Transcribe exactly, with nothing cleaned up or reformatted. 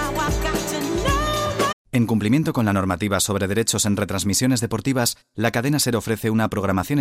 En cumplimiento con la normativa sobre derechos en retransmisiones deportivas, la cadena SER ofrece una programación